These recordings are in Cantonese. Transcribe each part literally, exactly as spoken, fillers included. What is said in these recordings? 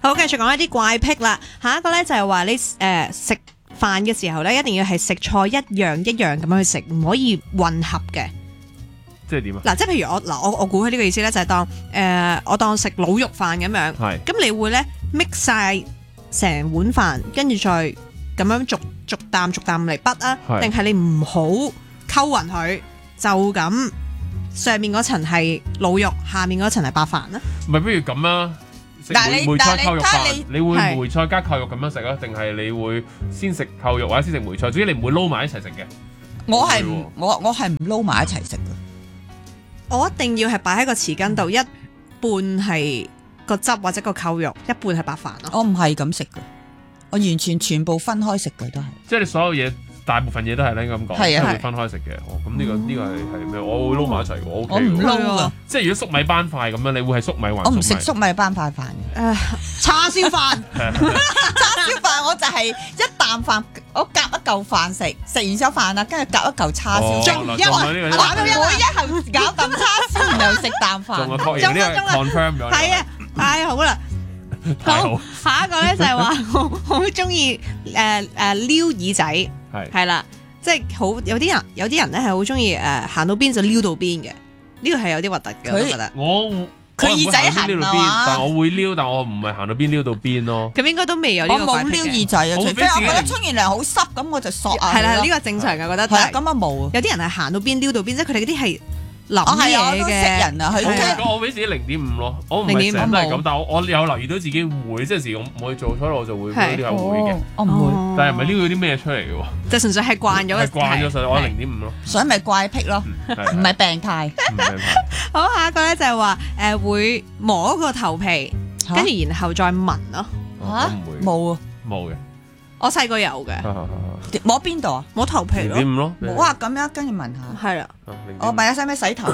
好，繼續講一啲怪癖啦。下一個咧就係話你誒食飯嘅時候咧，一定要係食菜一樣一樣咁樣去食，唔可以混合嘅。 即係點啊？ 嗱，即係譬如我嗱，我我估佢呢個意思咧，就係當誒、呃、我當食滷肉飯咁樣， 係咁你會咧 mix 晒成碗飯，跟住再咁樣逐逐啖逐啖嚟滗啊？定係你唔好溝勻佢，就咁上面嗰層係滷肉，下面嗰層係白飯咧？ 唔係，不如咁啊！食但係你梅梅菜扣肉飯但係你， 你會係梅菜加扣肉咁樣食啊？定係你會先食扣肉或者先食梅菜？總之你唔會撈埋一齊食嘅。 我係唔係喎我我係唔撈埋一齊食嘅。 我一定要係擺喺個匙羹度，一半係個汁或者個扣肉，一半係白飯咯。 我唔係咁食嘅，我完全全部分開食嘅都係。 即係你所有嘢，大部分嘢都係咧咁講， 係啊都會分開食嘅。哦，咁呢個呢個係係咩？我會撈埋一齊嘅，我 OK 我唔嘅。 撈啊， 即係如果粟米班塊咁樣，你會係粟米還我唔食粟米？ 粟米班塊飯嘅。 誒、叉燒飯， 叉燒飯我就係一啖飯，我夾一嚿飯食，食完之後飯啦，跟住夾一嚿叉燒。 哦仲嗱因為仲有呢個玩到一每一口咬啖叉燒，然後食啖仲有飯。 確認呢個 confirm 咗。 係啊，太好啦！ 太好， 下一個咧就係話好好中意誒誒撩耳仔， 係係啦，即係好有啲人有啲人咧係好中意誒行到邊就撩到邊嘅，呢個係有啲核突嘅，我覺得。 我佢耳仔痕啊嘛但我會撩，但我唔係行到邊撩到邊咯。 咁應該都未有呢我個怪冇撩癖嘅耳仔啊， 我除非我覺得俾自己沖完涼好濕咁，我就索啊。 係啦，呢個正常嘅，我覺得。 係啊， 但係咁啊冇啊。 有啲人係行到邊撩到邊，即係佢哋嗰啲係諗我係啊，我嘢都識嘅。 人啊，佢係啊即我我俾自己零點五咯，我唔係零點五成日都係咁，但我我有留意到自己會，即係時我我去做咗我就會係呢啲係會嘅， 我唔會， 哦但係唔係撩到啲咩出嚟嘅喎， 就純粹係慣咗嘅。 係慣咗實，我係零點五咯， 所以咪怪癖咯， 嗯係唔係病態。 唔係好，下一個咧就係話誒會摸個頭皮， 嚇跟住然後再聞咯。 嚇我唔會冇啊， 冇嘅， 我細個有嘅， 摸邊度啊？ 摸頭皮咯零點。五咯， 冇啊，咁樣跟住聞下。 係啦， 啊零點五我問下使唔使洗頭？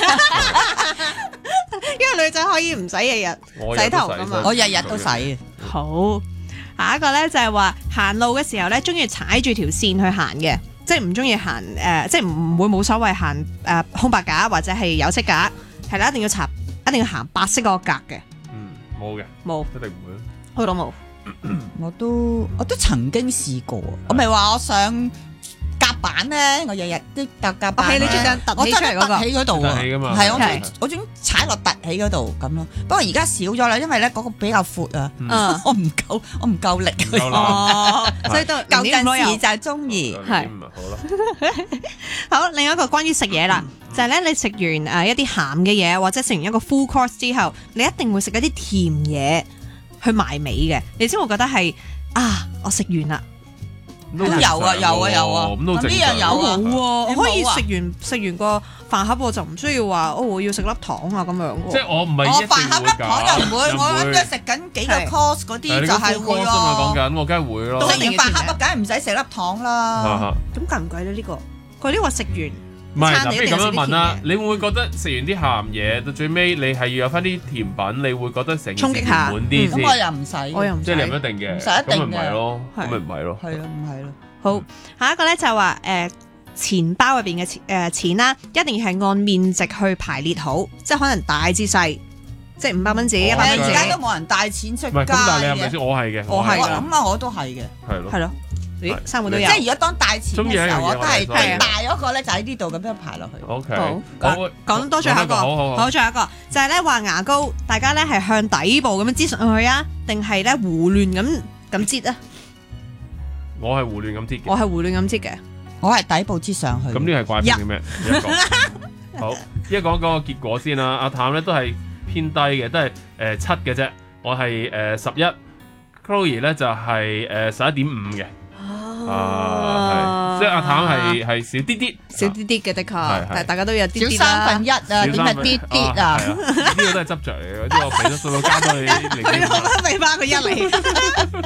因為女仔可以唔使日日。 我洗頭㗎嘛我日日都洗嘅。 好，下一個咧就係話行路嘅時候咧，中意踩住條線去行嘅，即係唔中意行誒，即係唔會冇所謂行誒、呃、空白格或者係有色格，係啦，一定要查，一定要行白色嗰個格嘅， 嗯冇嘅， 冇， 一定唔會咯。 我都冇。 我都我都曾經試過，我咪話我上夾板咧，我日日都搭夾板咧。 我係你最近凸起出嚟嗰個我真係凸起嗰度啊， 凸起㗎嘛係我係中我中意踩落凸起嗰度咁咯。不過而家少咗啦，因為咧嗰個比較闊啊， 嗯， 我唔夠我唔夠力。 夠啦， 哦，所以都舊零點五咯又陣時就係中意。 零點五啊好啦， 好，另一個關於食嘢啦，就係咧你食完誒一啲鹹嘅嘢，或者食完一個 full course 之後，你一定會食一啲甜嘢去埋尾嘅，你先會覺得係啊，我食完啦。 都有啊有啊有啊咁都正常咁呢樣有啊冇喎，我可以你冇啊食完食完個飯盒，我就唔需要話哦，我要食粒糖啊咁樣喎。 即係我唔係我一定飯盒粒會㗎， 糖又唔會，我又唔會諗住食緊幾個係 course 嗰係你個啲就係 full 會 course 啊嘛，講咯。 緊我梗係會咯。 都食完飯盒梗係唔使食粒糖啦。 哈哈咁貴唔貴咧？呢個佢呢個食完唔係，嗱， 餐你不如咁樣一定要食啲問啦， 甜你會唔會覺得食完啲鹹嘢到最尾，你係要有翻啲甜品，你會覺得成件事衝擊下滿啲咁我先？ 又唔使， 我又唔即係你唔一使。 定嘅， 唔使一定咁咪唔係咯， 嘅咁咪唔係咯。 係咯，唔係咯。 好，下一個咧就係話誒錢包入邊嘅錢誒錢啦，一定要係按面值去排列好，即係可能大至細，即係五百蚊紙、一百蚊而家都紙， 冇人帶錢出街唔係咁，但係你係咪嘅。 先？我係嘅， 我係㗎我咁啊，我都係嘅。 係咯， 係咯。咦， 係三個都有即。係如果當帶錢嘅時候， 中意一樣嘢我都係我哋係啊大嗰個咧，就喺呢度咁樣排落去。 O K， 好講講多最後一個， 好好好， 好，最後一個就係咧話牙膏，大家咧係向底部咁樣擠上去啊，定係咧胡亂咁咁擠啊？ 我係胡亂咁貼嘅。 我係胡亂咁擠嘅。 我係底部之上去。 咁呢個係怪癖嘅咩？一講好，一講講個結果先啦。阿譚咧都係偏低嘅，都係誒七嘅啫。我係誒十一 ，Chloe 咧就係誒十一點五嘅。啊，係，即係阿譚係係少啲啲， 少啲啲嘅的確， 係係但係大家都有啲啲少三分一啊， 少點係啲啲啊？ 係呢個都係執着嚟嘅，即係我俾咗數到加多你零點五。 佢俾翻佢一嚟。